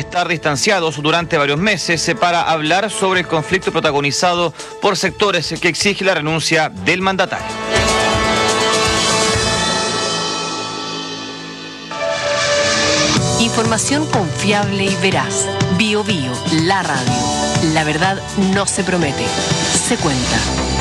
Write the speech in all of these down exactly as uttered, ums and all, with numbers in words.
estar distanciados durante varios meses para hablar sobre el conflicto protagonizado por sectores que exigen la renuncia del mandatario. Información confiable y veraz. Bio Bio, la radio. La verdad no se promete, se cuenta.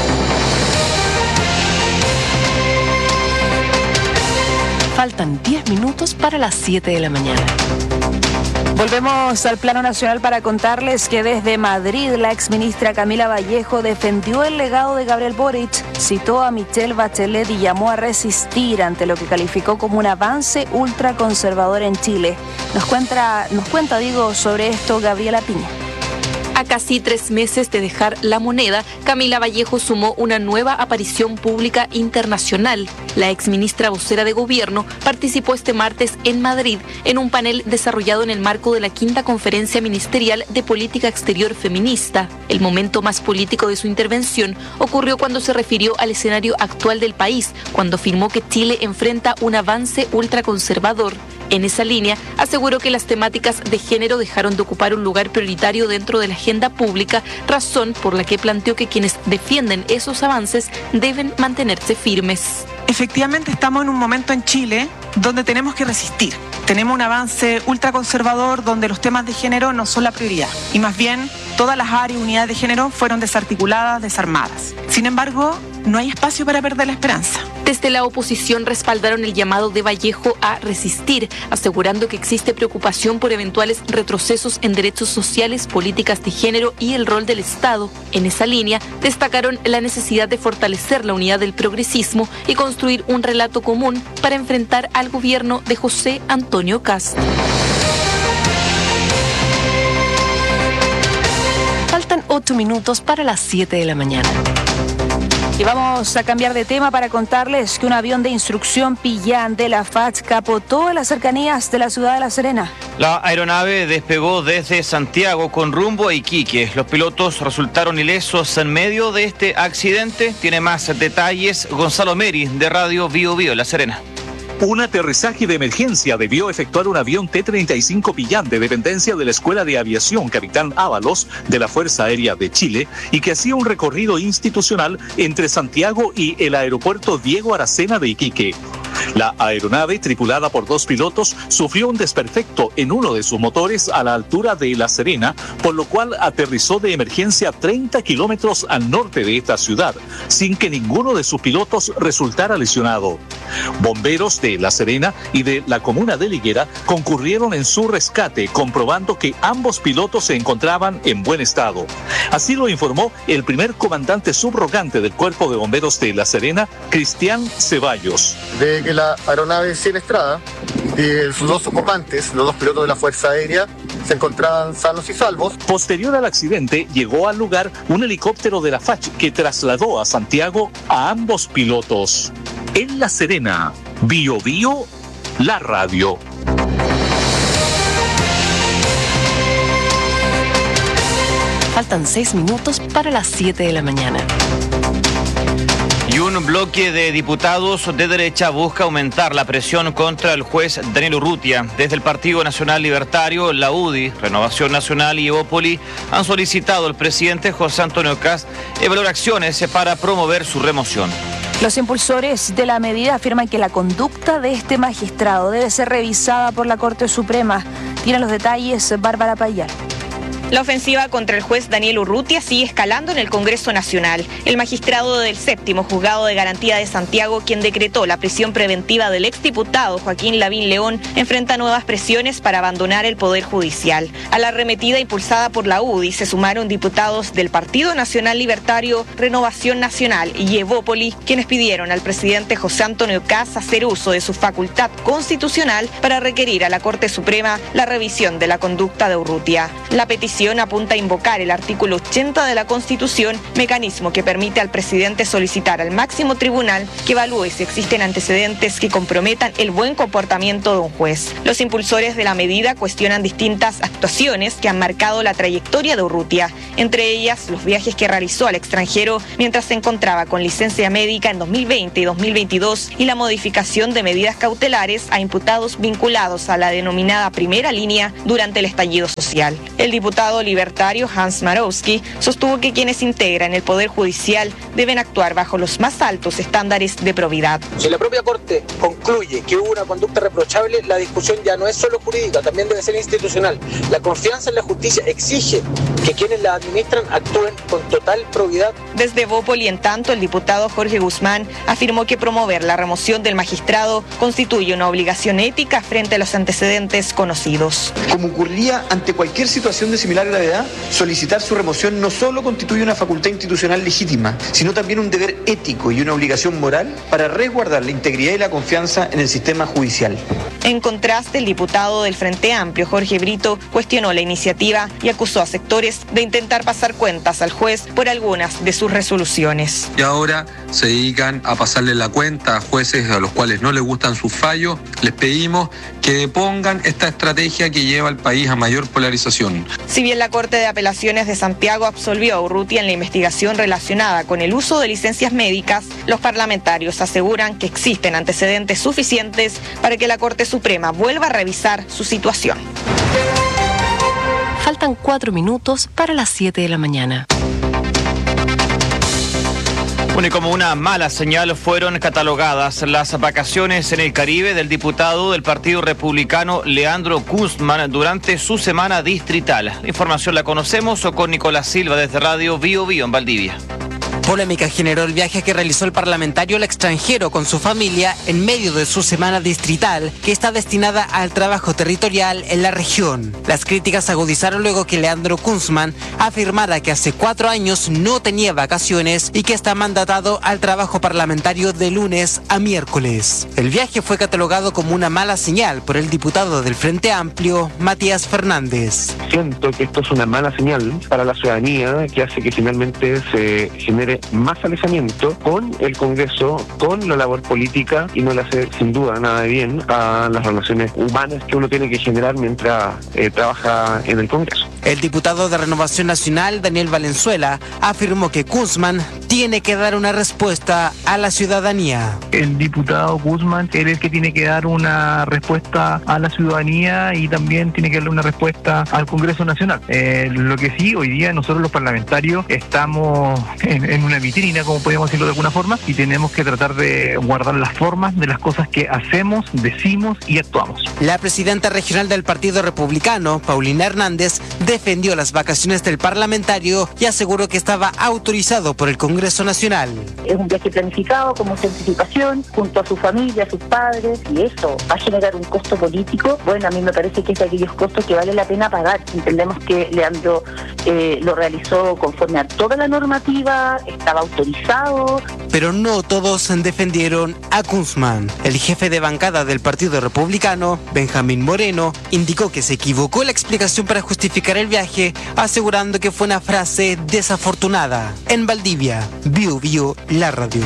Faltan diez minutos para las siete de la mañana. Volvemos al plano nacional para contarles que desde Madrid la exministra Camila Vallejo defendió el legado de Gabriel Boric, citó a Michelle Bachelet y llamó a resistir ante lo que calificó como un avance ultraconservador en Chile. Nos cuenta, nos cuenta, digo, sobre esto Gabriela Piña. A casi tres meses de dejar la moneda, Camila Vallejo sumó una nueva aparición pública internacional. La exministra vocera de Gobierno participó este martes en Madrid en un panel desarrollado en el marco de la quinta Conferencia Ministerial de Política Exterior Feminista. El momento más político de su intervención ocurrió cuando se refirió al escenario actual del país, cuando afirmó que Chile enfrenta un avance ultraconservador. En esa línea, aseguró que las temáticas de género dejaron de ocupar un lugar prioritario dentro de la agenda pública, razón por la que planteó que quienes defienden esos avances deben mantenerse firmes. Efectivamente, estamos en un momento en Chile donde tenemos que resistir. Tenemos un avance ultraconservador donde los temas de género no son la prioridad y más bien todas las áreas y unidades de género fueron desarticuladas, desarmadas. Sin embargo, no hay espacio para perder la esperanza. Desde la oposición respaldaron el llamado de Vallejo a resistir, asegurando que existe preocupación por eventuales retrocesos en derechos sociales, políticas de género y el rol del Estado. En esa línea, destacaron la necesidad de fortalecer la unidad del progresismo y construir un relato común para enfrentar al gobierno de José Antonio Kast. Faltan ocho minutos para las siete de la mañana. Y vamos a cambiar de tema para contarles que un avión de instrucción Pillán de la F A C capotó en las cercanías de la ciudad de La Serena. La aeronave despegó desde Santiago con rumbo a Iquique. Los pilotos resultaron ilesos en medio de este accidente. Tiene más detalles Gonzalo Meri de Radio Bio Bio La Serena. Un aterrizaje de emergencia debió efectuar un avión T treinta y cinco Pillán de dependencia de la Escuela de Aviación Capitán Ábalos de la Fuerza Aérea de Chile y que hacía un recorrido institucional entre Santiago y el aeropuerto Diego Aracena de Iquique. La aeronave, tripulada por dos pilotos, sufrió un desperfecto en uno de sus motores a la altura de La Serena, por lo cual aterrizó de emergencia treinta kilómetros al norte de esta ciudad, sin que ninguno de sus pilotos resultara lesionado. Bomberos de La Serena y de la comuna de Liguera concurrieron en su rescate, comprobando que ambos pilotos se encontraban en buen estado. Así lo informó el primer comandante subrogante del Cuerpo de Bomberos de La Serena, Cristian Ceballos. De que la aeronave siniestrada y sus dos ocupantes, los dos pilotos de la Fuerza Aérea, se encontraban sanos y salvos. Posterior al accidente, llegó al lugar un helicóptero de la F A C que trasladó a Santiago a ambos pilotos. En La Serena, Bio Bio, la radio. Faltan seis minutos para las siete de la mañana. Y un bloque de diputados de derecha busca aumentar la presión contra el juez Daniel Urrutia. Desde el Partido Nacional Libertario, la U D I, Renovación Nacional y Evópoli han solicitado al presidente José Antonio Kast evaluar acciones para promover su remoción. Los impulsores de la medida afirman que la conducta de este magistrado debe ser revisada por la Corte Suprema. Tiene los detalles Bárbara Payal. La ofensiva contra el juez Daniel Urrutia sigue escalando en el Congreso Nacional. El magistrado del séptimo Juzgado de Garantía de Santiago, quien decretó la prisión preventiva del exdiputado Joaquín Lavín León, enfrenta nuevas presiones para abandonar el Poder Judicial. A la arremetida impulsada por la U D I se sumaron diputados del Partido Nacional Libertario, Renovación Nacional y Evópoli, quienes pidieron al presidente José Antonio Kast hacer uso de su facultad constitucional para requerir a la Corte Suprema la revisión de la conducta de Urrutia. La petición petición apunta a invocar el artículo ochenta de la Constitución, mecanismo que permite al presidente solicitar al máximo tribunal que evalúe si existen antecedentes que comprometan el buen comportamiento de un juez. Los impulsores de la medida cuestionan distintas actuaciones que han marcado la trayectoria de Urrutia, entre ellas los viajes que realizó al extranjero mientras se encontraba con licencia médica en dos mil veinte y dos mil veintidós y la modificación de medidas cautelares a imputados vinculados a la denominada primera línea durante el estallido social. El diputado libertario Hans Marowski sostuvo que quienes integran el Poder Judicial deben actuar bajo los más altos estándares de probidad. Si la propia Corte concluye que hubo una conducta reprochable, la discusión ya no es solo jurídica, también debe ser institucional. La confianza en la justicia exige que quienes la administran actúen con total probidad. Desde Bópoli, en tanto, el diputado Jorge Guzmán afirmó que promover la remoción del magistrado constituye una obligación ética frente a los antecedentes conocidos. Como ocurría ante cualquier situación de similar gravedad, solicitar su remoción no solo constituye una facultad institucional legítima, sino también un deber ético y una obligación moral para resguardar la integridad y la confianza en el sistema judicial. En contraste, el diputado del Frente Amplio, Jorge Brito, cuestionó la iniciativa y acusó a sectores de intentar pasar cuentas al juez por algunas de sus resoluciones. Y ahora se dedican a pasarle la cuenta a jueces a los cuales no les gustan sus fallos. Les pedimos que depongan esta estrategia que lleva al país a mayor polarización. Si bien la Corte de Apelaciones de Santiago absolvió a Urrutia en la investigación relacionada con el uso de licencias médicas, los parlamentarios aseguran que existen antecedentes suficientes para que la Corte Suprema vuelva a revisar su situación. Faltan cuatro minutos para las siete de la mañana. Bueno, y como una mala señal fueron catalogadas las vacaciones en el Caribe del diputado del Partido Republicano Leandro Kunzmann durante su semana distrital. La información la conocemos con Nicolás Silva desde Radio Bio Bio en Valdivia. Polémica generó el viaje que realizó el parlamentario al extranjero con su familia en medio de su semana distrital, que está destinada al trabajo territorial en la región. Las críticas se agudizaron luego que Leandro Kunzmann afirmara que hace cuatro años no tenía vacaciones y que está mandatado al trabajo parlamentario de lunes a miércoles. El viaje fue catalogado como una mala señal por el diputado del Frente Amplio, Matías Fernández. Siento que esto es una mala señal para la ciudadanía que hace que finalmente se genere más alejamiento con el Congreso, con la labor política, y no le hace sin duda nada de bien a las relaciones humanas que uno tiene que generar mientras eh, trabaja en el Congreso. El diputado de Renovación Nacional, Daniel Valenzuela, afirmó que Kunzmann tiene que dar una respuesta a la ciudadanía. El diputado Kunzmann es el que tiene que dar una respuesta a la ciudadanía y también tiene que darle una respuesta al Congreso Nacional. Eh, lo que sí, hoy día nosotros los parlamentarios estamos en, en una vitrina, como podríamos decirlo de alguna forma, y tenemos que tratar de guardar las formas de las cosas que hacemos, decimos y actuamos. La presidenta regional del Partido Republicano, Paulina Hernández, defendió las vacaciones del parlamentario y aseguró que estaba autorizado por el Congreso Nacional. Es un viaje planificado con mucha anticipación, junto a su familia, a sus padres, y eso va a generar un costo político. Bueno, a mí me parece que es de aquellos costos que vale la pena pagar. Entendemos que Leandro eh, lo realizó conforme a toda la normativa, estaba autorizado. Pero no todos defendieron a Kunzmann. El jefe de bancada del Partido Republicano, Benjamín Moreno, indicó que se equivocó la explicación para justificar el viaje, asegurando que fue una frase desafortunada. En Valdivia, Bio Bio, la radio.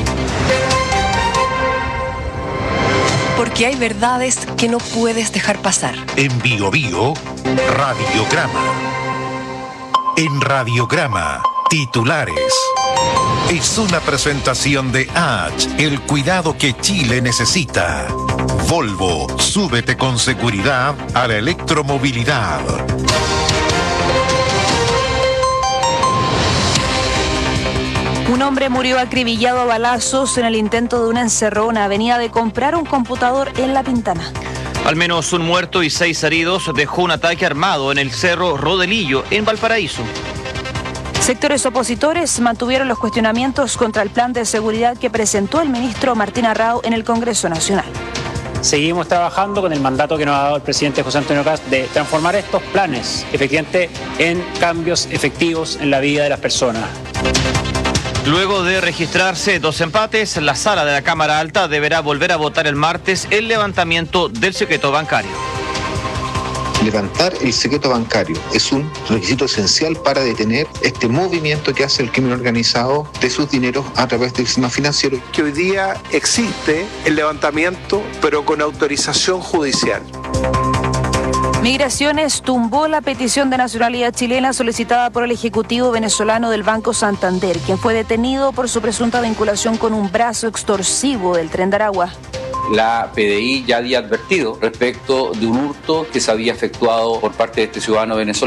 Porque hay verdades que no puedes dejar pasar. En Bio Bio, Radiograma. En Radiograma, titulares. Es una presentación de H, el cuidado que Chile necesita. Volvo, súbete con seguridad a la electromovilidad. Un hombre murió acribillado a balazos en el intento de una encerrona. Venía de comprar un computador en La Pintana. Al menos un muerto y seis heridos dejó un ataque armado en el Cerro Rodelillo, en Valparaíso. Sectores opositores mantuvieron los cuestionamientos contra el plan de seguridad que presentó el ministro Martín Arrau en el Congreso Nacional. Seguimos trabajando con el mandato que nos ha dado el presidente José Antonio Kast de transformar estos planes efectivamente en cambios efectivos en la vida de las personas. Luego de registrarse dos empates, la sala de la Cámara Alta deberá volver a votar el martes el levantamiento del secreto bancario. levantar el secreto bancario es un requisito esencial para detener este movimiento que hace el crimen organizado de sus dineros a través del sistema financiero. Que hoy día existe el levantamiento, pero con autorización judicial. Migraciones tumbó la petición de nacionalidad chilena solicitada por el ejecutivo venezolano del Banco Santander, quien fue detenido por su presunta vinculación con un brazo extorsivo del Tren de Aragua. La P D I ya había advertido respecto de un hurto que se había efectuado por parte de este ciudadano venezolano.